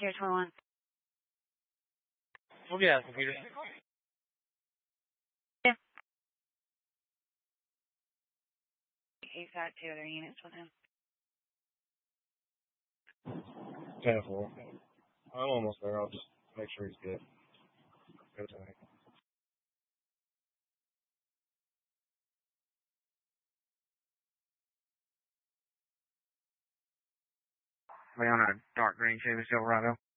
Sierra 21. We'll get out of the computer. Yeah. He's got 2 other units with him. 10-4. I'm almost there. I'll just make sure he's good. Go tonight. We're on a dark green Chevy Silverado.